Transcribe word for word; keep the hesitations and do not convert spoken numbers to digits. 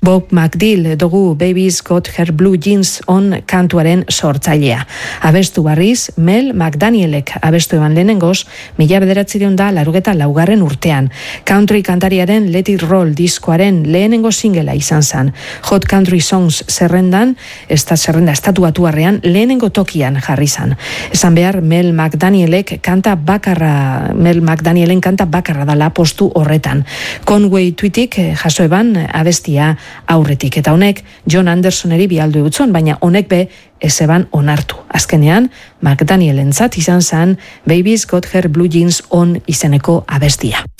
Bob McDill dugu Baby's Got Her Blue Jeans on kantuaren sortzailea. Abestu barriz, Mel McDanielek abestu eban lehenengoz, mila bederatzireun da larugeta laugarren urtean. Country kantariaren Let It Roll diskoaren lehenengo singela izan zan. Hot Country Songs zerrendan, ez da zerrenda estatuatuarrean, lehenengo tokian jarri zan. Esan behar, Mel McDanielek kanta bakarra, Mel McDanielen kanta bakarra dala postu horretan. Conway Twittik jaso eban abestia aurretik. Eta honek John Andersoneri bialdu utzon, baina honek be ez eban onartu. Azkenean, McDanielentzat izan zan Baby's Got Her Blue Jeans on izeneko abestia.